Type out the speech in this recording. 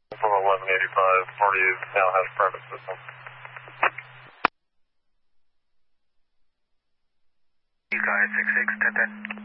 From 1185, 48 now has private system. You guys 66, 1010.